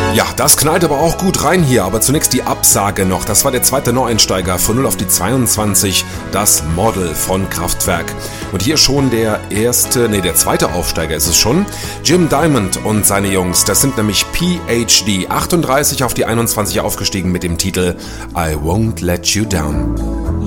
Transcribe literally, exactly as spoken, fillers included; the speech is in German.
Ja, das knallt aber auch gut rein hier, aber zunächst die Absage noch. Das war der zweite Neueinsteiger von null auf die zweiundzwanzig, das Model von Kraftwerk. Und hier schon der erste, nee, der zweite Aufsteiger ist es schon. Jim Diamond und seine Jungs, das sind nämlich P H D, achtunddreißig auf die einundzwanzig aufgestiegen mit dem Titel I Won't Let You Down.